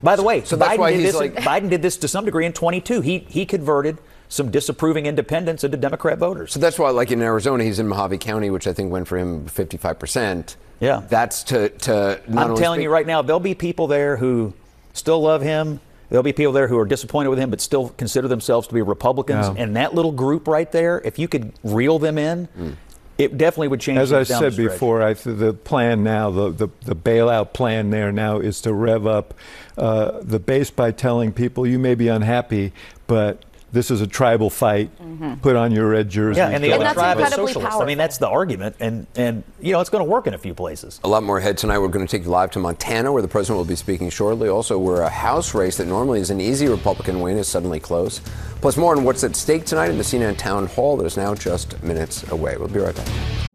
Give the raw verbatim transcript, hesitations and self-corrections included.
By the way, so that's Biden, why did he's this, like, Biden did this to some degree in twenty-two. He he converted some disapproving independents into Democrat voters. So that's why, like in Arizona, he's in Mojave County, which I think went for him fifty-five percent. Yeah. That's to, to not I'm only telling speak- you right now, there'll be people there who still love him. There'll be people there who are disappointed with him but still consider themselves to be Republicans. Yeah. And that little group right there, if you could reel them in, mm. it definitely would change. As I down said the stretch. before, I th- the plan now, the, the, the bailout plan there now is to rev up uh, the base by telling people you may be unhappy, but this is a tribal fight. Mm-hmm. Put on your red jersey. Yeah, and the and other tribe is incredibly socialist. powerful. I mean, that's the argument, and and you know it's going to work in a few places. A lot more ahead tonight. We're going to take you live to Montana, where the president will be speaking shortly. Also, where a House race that normally is an easy Republican win is suddenly close. Plus, more on what's at stake tonight in the C N N town hall that is now just minutes away. We'll be right back.